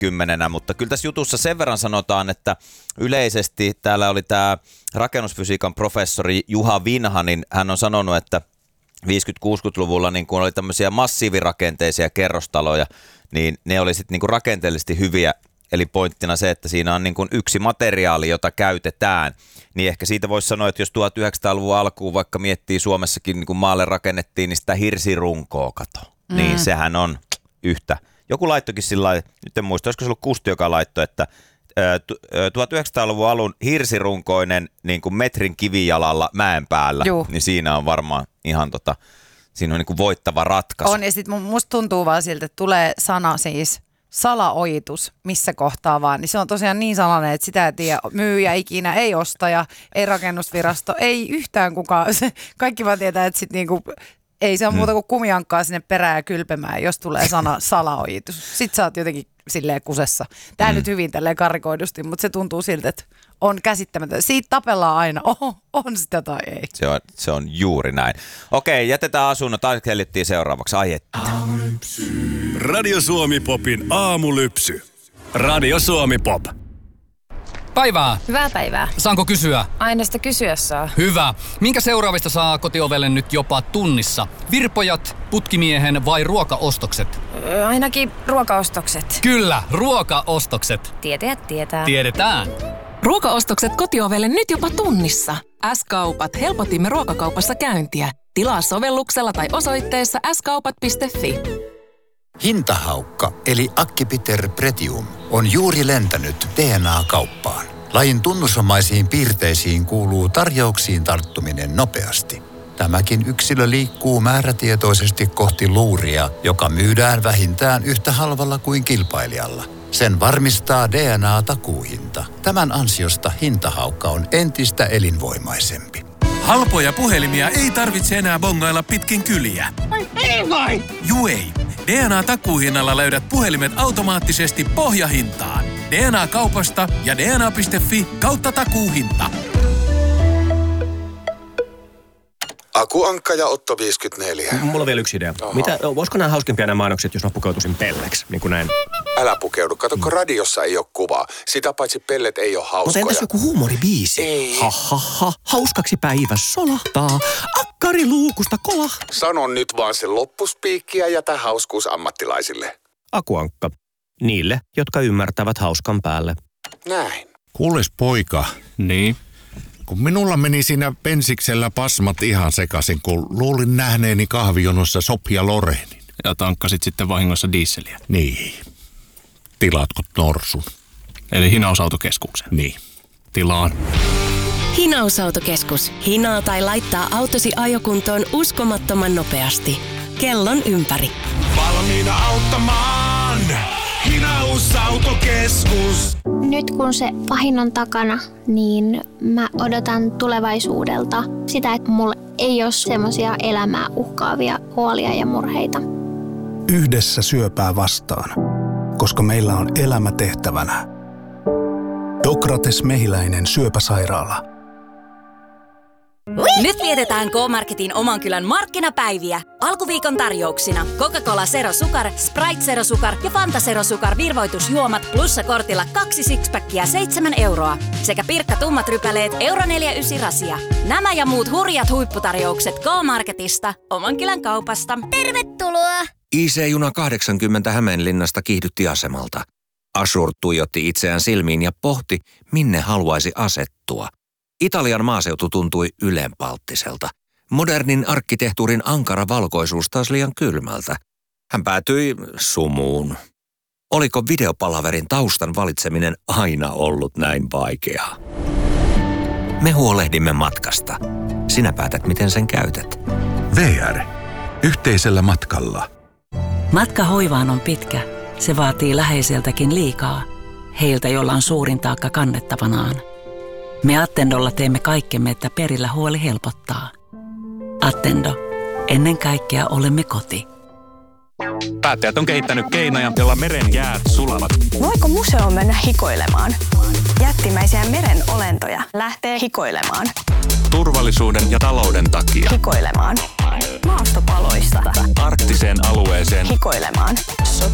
vuosikymmenenä, mutta kyllä tässä jutussa sen verran sanotaan, että yleisesti täällä oli tämä rakennusfysiikan professori Juha Vinha, niin hän on sanonut, että 50-60-luvulla niin kun oli tämmöisiä massiivirakenteisia kerrostaloja, niin ne oli sitten niin kuin rakenteellisesti hyviä. Eli pointtina se, että siinä on niin kuin yksi materiaali, jota käytetään. Niin ehkä siitä voisi sanoa, että jos 1900-luvun alkuun vaikka miettii Suomessakin, niin kuin maalle rakennettiin, niin sitä hirsirunkoa kato. Niin sehän on yhtä. Joku laittokin sillä lailla, nyt en muista, olisiko se ollut Kusti, joka laittoi, että 1900-luvun alun hirsirunkoinen niin kuin metrin kivijalalla mäen päällä. Niin siinä on varmaan ihan siinä on niin kuin voittava ratkaisu. On, ja sitten musta tuntuu vaan siltä, että tulee sana siis salaojitus missä kohtaa vaan, niin se on tosiaan niin salainen, että sitä ei tiedä myyjä ikinä, ei ostaja, ei rakennusvirasto, ei yhtään kukaan. Kaikki vaan tietää, että sit niinku, ei se ole muuta kuin kumiankkaa sinne perään ja kylpemään, jos tulee sana salaojitus. Sitten sä oot jotenkin silleen kusessa. Tää nyt hyvin tälleen karikoidusti, mutta se tuntuu siltä, että on käsittämätöntä. Siitä tapellaan aina, on sitä tai ei. Se on juuri näin. Okei, jätetään asunnot, hellyttiin seuraavaksi. Ai että. Radio Suomi Popin aamulypsy. Radio Suomi Pop. Päivää. Hyvää päivää. Saanko kysyä? Aina sitä kysyä saa. Hyvä. Minkä seuraavista saa kotiovelle nyt jopa tunnissa? Virpojat, putkimiehen vai ruokaostokset? Ainakin ruokaostokset. Kyllä, ruokaostokset. Tietäjät tietää. Tiedetään. Ruokaostokset kotiovelle nyt jopa tunnissa. S-kaupat, helpotimme ruokakaupassa käyntiä. Tilaa sovelluksella tai osoitteessa skaupat.fi. Hintahaukka eli Acipiter pretium on juuri lentänyt DNA-kauppaan. Lajin tunnusomaisiin piirteisiin kuuluu tarjouksiin tarttuminen nopeasti. Tämäkin yksilö liikkuu määrätietoisesti kohti luuria, joka myydään vähintään yhtä halvalla kuin kilpailijalla. Sen varmistaa DNA-takuuhinta. Tämän ansiosta hintahaukka on entistä elinvoimaisempi. Halpoja puhelimia ei tarvitse enää bongailla pitkin kyliä. Ei vai! Juu ei. DNA-takuuhinnalla löydät puhelimet automaattisesti pohjahintaan. DNA-kaupasta ja dna.fi/takuuhinta. Akuankka ja Otto 54. Mulla on vielä yksi idea. Voisiko nämä hauskimpia nämä mainokset, jos mä pukeutuisin pelleksi, niin kuin näin? Älä pukeudu. Kato, kun radiossa ei ole kuvaa. Sitä paitsi pellet ei ole hauskoja. Mutta entäs joku huumoribiisi? Ei. Hauskaksi päivä solahtaa. Akkari luukusta kolah. Sano nyt vaan se loppuspiikki ja jätä hauskuus ammattilaisille. Akuankka. Niille, jotka ymmärtävät hauskan päälle. Näin. Kuules poika. Niin? Kun minulla meni siinä pensiksellä pasmat ihan sekaisin, kun luulin nähneeni kahvijonossa Sopia Lorenin. Ja tankkasit sitten vahingossa dieseliä. Niin. Tilaatko norsun? Eli hinausautokeskuksen. Niin. Tilaan. Hinausautokeskus. Hinaa tai laittaa autosi ajokuntoon uskomattoman nopeasti. Kellon ympäri. Valmiina auttamaan. Hinausautokeskus. Nyt kun se pahin on takana, niin mä odotan tulevaisuudelta sitä, että mulla ei ole semmoisia elämää uhkaavia huolia ja murheita. Yhdessä syöpää vastaan, koska meillä on elämä tehtävänä. Dokrates Mehiläinen syöpäsairaala. Nyt vietetään K-Marketin oman kylän markkinapäiviä. Alkuviikon tarjouksina Coca-Cola Zero Sukar, Sprite Zero Sukar ja Fanta Zero Sukar virvoitusjuomat plussakortilla 2 sixpackia 7 euroa. Sekä Pirkka tummat rypäleet euro 49 rasia. Nämä ja muut hurjat huipputarjoukset K-Marketista, oman kylän kaupasta. Tervetuloa! IC-juna 80 Hämeenlinnasta kiihdytti asemalta. Ashur tuijotti itseään silmiin ja pohti, minne haluaisi asettua. Italian maaseutu tuntui ylenpalttiselta. Modernin arkkitehtuurin ankara valkoisuus taas liian kylmältä. Hän päätyi sumuun. Oliko videopalaverin taustan valitseminen aina ollut näin vaikeaa? Me huolehdimme matkasta. Sinä päätät, miten sen käytät. VR. Yhteisellä matkalla. Matka hoivaan on pitkä. Se vaatii läheiseltäkin liikaa. Heiltä, joilla on suurin taakka kannettavanaan. Me Attendolla teemme kaikkemme, että perillä huoli helpottaa. Attendo. Ennen kaikkea olemme koti. Päättäjät on kehittänyt keinoja, joilla meren jäät sulavat. Voiko museoon mennä hikoilemaan? Jättimäisiä meren olentoja lähtee hikoilemaan. Turvallisuuden ja talouden takia. Hikoilemaan. Maastopaloista. Arktiseen alueeseen. Hikoilemaan.